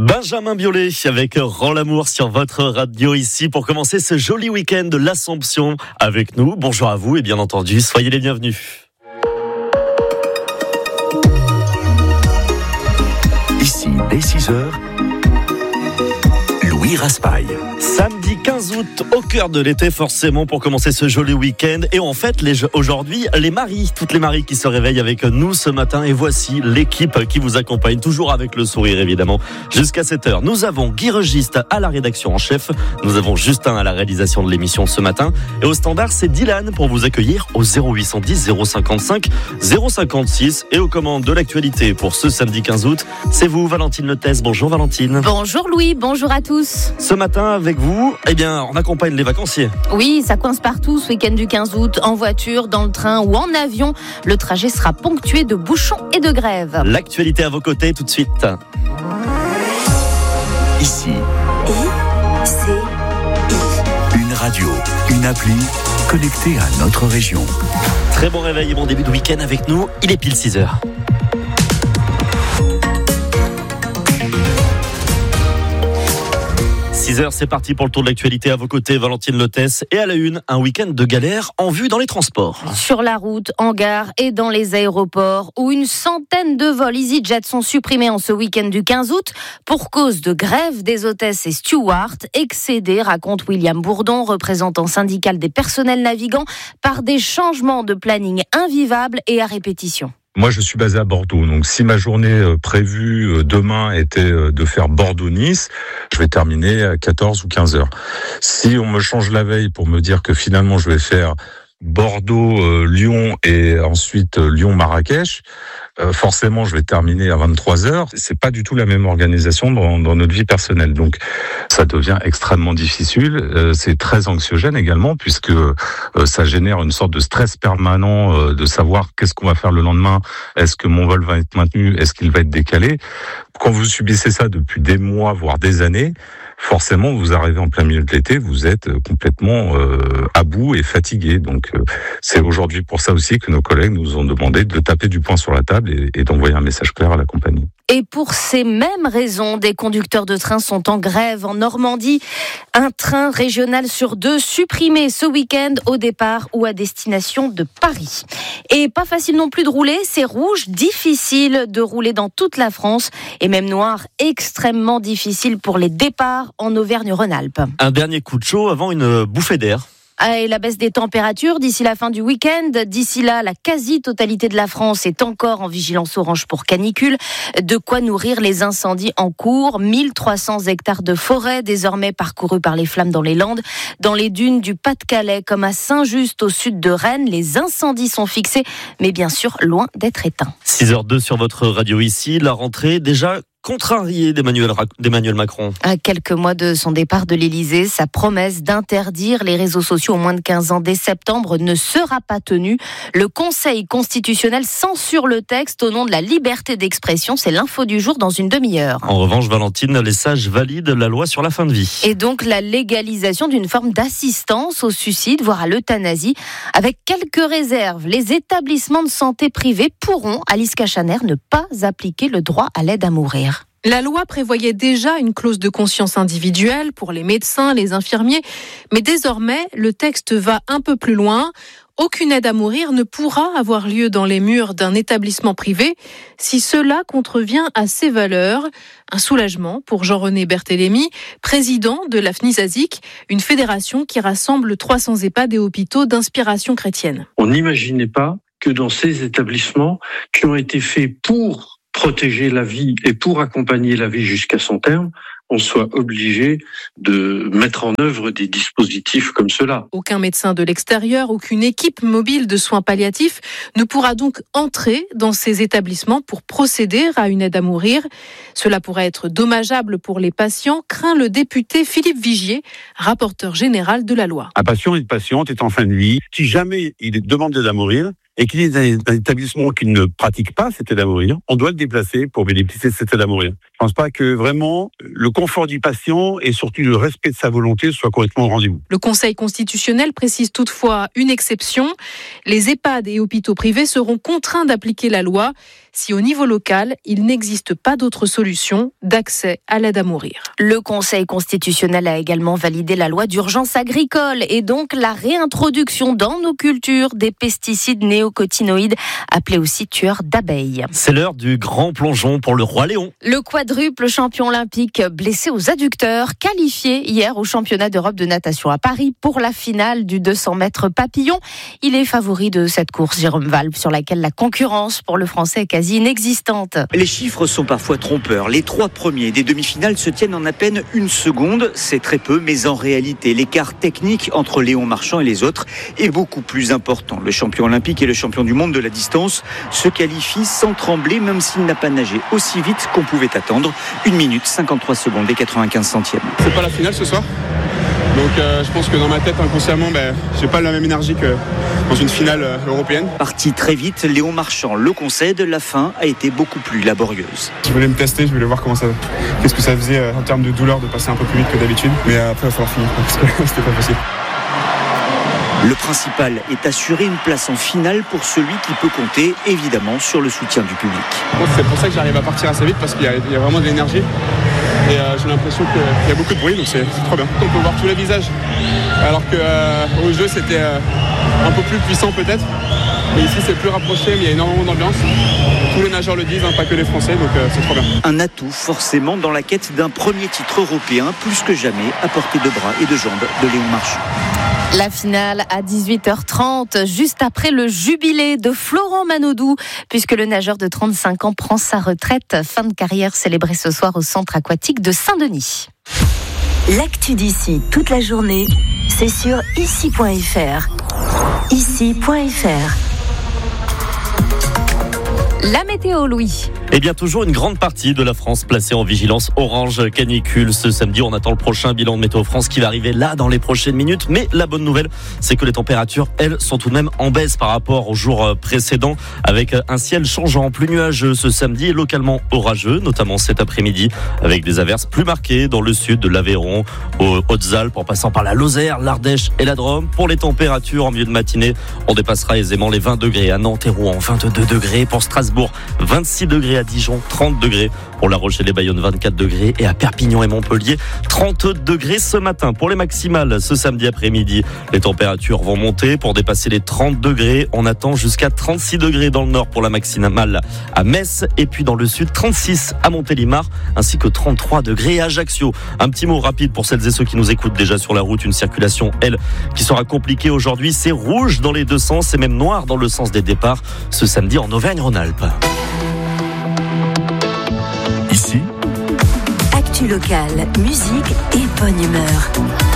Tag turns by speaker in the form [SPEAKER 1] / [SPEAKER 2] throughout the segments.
[SPEAKER 1] Benjamin Biolay avec Rends l'amour sur votre radio ici pour commencer ce joli week-end de l'Assomption avec nous. Bonjour à vous et bien entendu, soyez les bienvenus.
[SPEAKER 2] Ici, dès 6h, Louis Raspail.
[SPEAKER 1] Samedi 15 août, au cœur de l'été forcément pour commencer ce joli week-end. Et en fait, aujourd'hui, les maris, toutes les maris qui se réveillent avec nous ce matin. Et voici l'équipe qui vous accompagne, toujours avec le sourire évidemment, jusqu'à 7h. Nous avons Guy Registe à la rédaction en chef. Nous avons Justin à la réalisation de l'émission ce matin. Et au standard, c'est Dylan pour vous accueillir au 0810 055 056. Et aux commandes de l'actualité pour ce samedi 15 août, c'est vous, Valentine Lettès. Bonjour Valentine.
[SPEAKER 3] Bonjour Louis, bonjour à tous.
[SPEAKER 1] Ce matin avec vous, eh bien, on accompagne les vacanciers.
[SPEAKER 3] Oui, ça coince partout ce week-end du 15 août, en voiture, dans le train ou en avion. Le trajet sera ponctué de bouchons et de grèves.
[SPEAKER 1] L'actualité à vos côtés tout de suite.
[SPEAKER 2] Ici, une radio, une appli connectée à notre région.
[SPEAKER 1] Très bon réveil et bon début de week-end avec nous. Il est pile 6h. 6h, c'est parti pour le tour de l'actualité à vos côtés, Valentine Lettès. Et à la une, un week-end de galère en vue dans les transports.
[SPEAKER 3] Sur la route, en gare et dans les aéroports, où une centaine de vols EasyJet sont supprimés en ce week-end du 15 août pour cause de grève des hôtesses et stewards, excédés, raconte William Bourdon, représentant syndical des personnels navigants, par des changements de planning invivables et à répétition.
[SPEAKER 4] Moi, je suis basé à Bordeaux, donc si ma journée prévue demain était de faire Bordeaux-Nice, je vais terminer à 14 ou 15 heures. Si on me change la veille pour me dire que finalement je vais faire Bordeaux-Lyon et ensuite Lyon-Marrakech, forcément je vais terminer à 23 heures. C'est pas du tout la même organisation dans notre vie personnelle, donc ça devient extrêmement difficile. C'est très anxiogène également puisque ça génère une sorte de stress permanent de savoir qu'est-ce qu'on va faire le lendemain. Est-ce que mon vol va être maintenu? Est-ce qu'il va être décalé? Quand vous subissez ça depuis des mois, voire des années, forcément, vous arrivez en plein milieu de l'été, vous êtes complètement à bout et fatigué. Donc, c'est aujourd'hui pour ça aussi que nos collègues nous ont demandé de taper du poing sur la table et d'envoyer un message clair à la compagnie.
[SPEAKER 3] Et pour ces mêmes raisons, des conducteurs de train sont en grève en Normandie. Un train régional sur 2 supprimé ce week-end au départ ou à destination de Paris. Et pas facile non plus de rouler, c'est rouge, difficile de rouler dans toute la France et même noir, extrêmement difficile pour les départs en Auvergne-Rhône-Alpes.
[SPEAKER 1] Un dernier coup de chaud avant une bouffée d'air.
[SPEAKER 3] Et la baisse des températures d'ici la fin du week-end. D'ici là, la quasi-totalité de la France est encore en vigilance orange pour canicule. De quoi nourrir les incendies en cours. 1300 hectares de forêt désormais parcourus par les flammes dans les Landes. Dans les dunes du Pas-de-Calais, comme à Saint-Just au sud de Rennes, les incendies sont fixés, mais bien sûr loin d'être éteints.
[SPEAKER 1] 6h02 sur votre radio ici. La rentrée déjà contrarié d'Emmanuel Macron.
[SPEAKER 3] À quelques mois de son départ de l'Élysée, sa promesse d'interdire les réseaux sociaux aux moins de 15 ans dès septembre ne sera pas tenue. Le Conseil constitutionnel censure le texte au nom de la liberté d'expression. C'est l'info du jour dans une demi-heure.
[SPEAKER 1] En revanche, Valentine, les sages valident la loi sur la fin de vie.
[SPEAKER 3] Et donc la légalisation d'une forme d'assistance au suicide, voire à l'euthanasie, avec quelques réserves. Les établissements de santé privés pourront, Alice Cachaner, ne pas appliquer le droit à l'aide à mourir.
[SPEAKER 5] La loi prévoyait déjà une clause de conscience individuelle pour les médecins, les infirmiers, mais désormais, le texte va un peu plus loin. Aucune aide à mourir ne pourra avoir lieu dans les murs d'un établissement privé si cela contrevient à ses valeurs. Un soulagement pour Jean-René Berthélémy, président de la FNISASIC, une fédération qui rassemble 300 EHPAD et hôpitaux d'inspiration chrétienne.
[SPEAKER 6] On n'imaginait pas que dans ces établissements qui ont été faits pour protéger la vie et pour accompagner la vie jusqu'à son terme, on soit obligé de mettre en œuvre des dispositifs comme cela.
[SPEAKER 5] Aucun médecin de l'extérieur, aucune équipe mobile de soins palliatifs ne pourra donc entrer dans ces établissements pour procéder à une aide à mourir. Cela pourrait être dommageable pour les patients, craint le député Philippe Vigier, rapporteur général de la loi.
[SPEAKER 7] Un patient, une patiente est en fin de vie. Si jamais il demande d'aide à mourir, et qu'il est un établissement qui ne pratique pas cette aide à mourir, on doit le déplacer pour bénéficier de cette aide à mourir. Je pense pas que vraiment le confort du patient et surtout le respect de sa volonté soit correctement au rendez-vous.
[SPEAKER 5] Le Conseil constitutionnel précise toutefois une exception. Les EHPAD et hôpitaux privés seront contraints d'appliquer la loi si au niveau local, il n'existe pas d'autre solution d'accès à l'aide à mourir.
[SPEAKER 3] Le Conseil constitutionnel a également validé la loi d'urgence agricole et donc la réintroduction dans nos cultures des pesticides néocotinoïdes, appelés aussi tueurs d'abeilles.
[SPEAKER 1] C'est l'heure du grand plongeon pour le Roi Léon.
[SPEAKER 3] Le quadruple champion olympique blessé aux adducteurs, qualifié hier au championnat d'Europe de natation à Paris pour la finale du 200 mètres papillon. Il est favori de cette course, Jérôme Valve, sur laquelle la concurrence pour le Français est quasi inexistante.
[SPEAKER 8] Les chiffres sont parfois trompeurs. Les 3 premiers des demi-finales se tiennent en à peine 1 seconde. C'est très peu, mais en réalité, l'écart technique entre Léon Marchand et les autres est beaucoup plus important. Le champion olympique et le champion du monde de la distance se qualifient sans trembler, même s'il n'a pas nagé aussi vite qu'on pouvait attendre. 1 minute, 53 secondes et 95 centièmes.
[SPEAKER 9] C'est pas la finale ce soir. Donc je pense que dans ma tête, inconsciemment, j'ai pas la même énergie que dans une finale européenne.
[SPEAKER 8] Parti très vite, Léon Marchand le concède, la fin a été beaucoup plus laborieuse.
[SPEAKER 9] Je voulais me tester, je voulais voir qu'est-ce que ça faisait en termes de douleur de passer un peu plus vite que d'habitude. Mais après, il va falloir finir parce que c'était pas possible.
[SPEAKER 8] Le principal est assurer une place en finale pour celui qui peut compter évidemment sur le soutien du public.
[SPEAKER 9] Bon, c'est pour ça que j'arrive à partir assez vite parce qu'il y a vraiment de l'énergie et j'ai l'impression qu'il y a beaucoup de bruit, donc c'est trop bien. On peut voir tous les visages alors qu'au jeu c'était un peu plus puissant peut-être, mais ici c'est plus rapproché mais il y a énormément d'ambiance. Tous les nageurs le disent, pas que les Français, donc c'est trop bien.
[SPEAKER 8] Un atout forcément dans la quête d'un premier titre européen, plus que jamais à portée de bras et de jambes de Léon Marchand.
[SPEAKER 3] La finale à 18h30, juste après le jubilé de Florent Manodou, puisque le nageur de 35 ans prend sa retraite. Fin de carrière célébrée ce soir au centre aquatique de Saint-Denis.
[SPEAKER 10] L'actu d'ici toute la journée, c'est sur ici.fr. Ici.fr.
[SPEAKER 3] La météo, Louis.
[SPEAKER 1] Eh bien, toujours une grande partie de la France placée en vigilance orange canicule. Ce samedi, on attend le prochain bilan de Météo France qui va arriver là dans les prochaines minutes. Mais la bonne nouvelle, c'est que les températures, elles, sont tout de même en baisse par rapport aux jours précédents, avec un ciel changeant, plus nuageux ce samedi et localement orageux, notamment cet après-midi, avec des averses plus marquées dans le sud de l'Aveyron, aux Hautes-Alpes, en passant par la Lozère, l'Ardèche et la Drôme. Pour les températures, en milieu de matinée, on dépassera aisément les 20 degrés à Nantes et Rouen, 22 degrés pour Strasbourg, 26 degrés à Dijon, 30 degrés pour La Rochelle et Bayonne, 24 degrés et à Perpignan et Montpellier, 30 degrés ce matin. Pour les maximales, ce samedi après-midi, les températures vont monter pour dépasser les 30 degrés. On attend jusqu'à 36 degrés dans le nord pour la maximale à Metz et puis dans le sud, 36 à Montélimar ainsi que 33 degrés à Ajaccio. Un petit mot rapide pour celles et ceux qui nous écoutent déjà sur la route. Une circulation, elle, qui sera compliquée aujourd'hui. C'est rouge dans les deux sens et même noir dans le sens des départs ce samedi en Auvergne-Rhône-Alpes.
[SPEAKER 2] Ici,
[SPEAKER 10] Actu locale, musique et bonne humeur.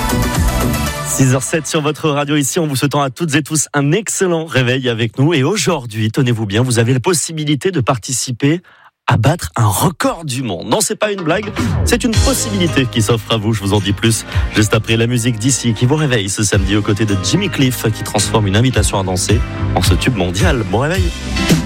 [SPEAKER 1] 6h07 sur votre radio ici, en vous souhaitant à toutes et tous un excellent réveil avec nous. Et aujourd'hui, tenez-vous bien, vous avez la possibilité de participer à battre un record du monde. Non, c'est pas une blague, c'est une possibilité qui s'offre à vous. Je vous en dis plus juste après la musique d'ici qui vous réveille ce samedi aux côtés de Jimmy Cliff qui transforme une invitation à danser en ce tube mondial. Bon réveil.